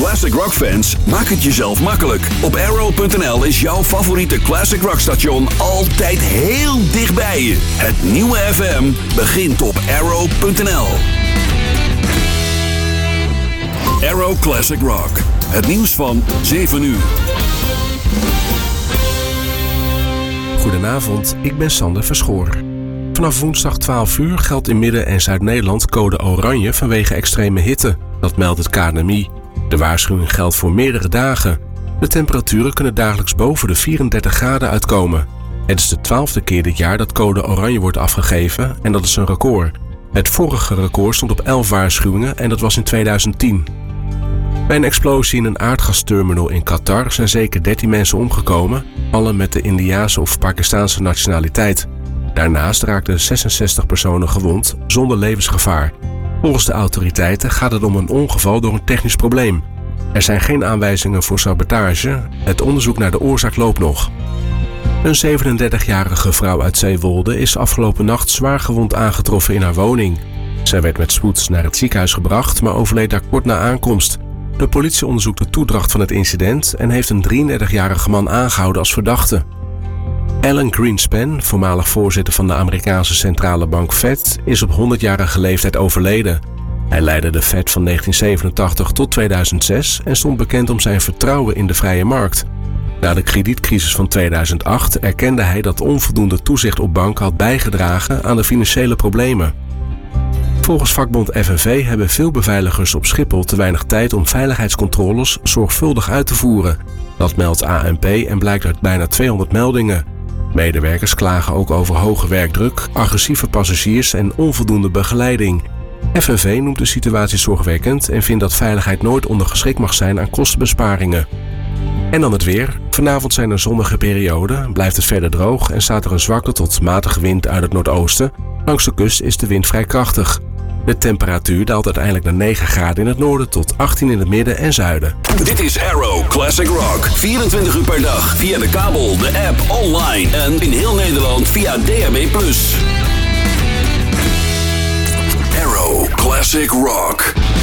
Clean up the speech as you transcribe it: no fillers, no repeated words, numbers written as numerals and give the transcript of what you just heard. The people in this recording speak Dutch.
Classic Rock fans, maak het jezelf makkelijk. Op Arrow.nl is jouw favoriete Classic Rock station altijd heel dichtbij je. Het nieuwe FM begint op Arrow.nl. Arrow Classic Rock. Het nieuws van 7 uur. Goedenavond, ik ben Sander Verschoor. Vanaf woensdag 12 uur geldt in Midden- en Zuid-Nederland code oranje vanwege extreme hitte. Dat meldt het KNMI. De waarschuwing geldt voor meerdere dagen. De temperaturen kunnen dagelijks boven de 34 graden uitkomen. Het is de 12e keer dit jaar dat code oranje wordt afgegeven en dat is een record. Het vorige record stond op 11 waarschuwingen en dat was in 2010. Bij een explosie in een aardgasterminal in Qatar zijn zeker 13 mensen omgekomen, alle met de Indiase of Pakistaanse nationaliteit. Daarnaast raakten 66 personen gewond, zonder levensgevaar. Volgens de autoriteiten gaat het om een ongeval door een technisch probleem. Er zijn geen aanwijzingen voor sabotage. Het onderzoek naar de oorzaak loopt nog. Een 37-jarige vrouw uit Zeewolde is afgelopen nacht zwaar gewond aangetroffen in haar woning. Zij werd met spoed naar het ziekenhuis gebracht, maar overleed daar kort na aankomst. De politie onderzoekt de toedracht van het incident en heeft een 33-jarige man aangehouden als verdachte. Alan Greenspan, voormalig voorzitter van de Amerikaanse centrale bank Fed, is op 100-jarige leeftijd overleden. Hij leidde de Fed van 1987 tot 2006 en stond bekend om zijn vertrouwen in de vrije markt. Na de kredietcrisis van 2008 erkende hij dat onvoldoende toezicht op banken had bijgedragen aan de financiële problemen. Volgens vakbond FNV hebben veel beveiligers op Schiphol te weinig tijd om veiligheidscontroles zorgvuldig uit te voeren. Dat meldt ANP en blijkt uit bijna 200 meldingen. Medewerkers klagen ook over hoge werkdruk, agressieve passagiers en onvoldoende begeleiding. FNV noemt de situatie zorgwekkend en vindt dat veiligheid nooit ondergeschikt mag zijn aan kostenbesparingen. En dan het weer. Vanavond zijn er zonnige perioden, blijft het verder droog en staat er een zwakke tot matige wind uit het noordoosten. Langs de kust is de wind vrij krachtig. De temperatuur daalt uiteindelijk naar 9 graden in het noorden tot 18 in het midden en zuiden. Dit is Arrow Classic Rock. 24 uur per dag via de kabel, de app, online en in heel Nederland via DAB+. Arrow Classic Rock.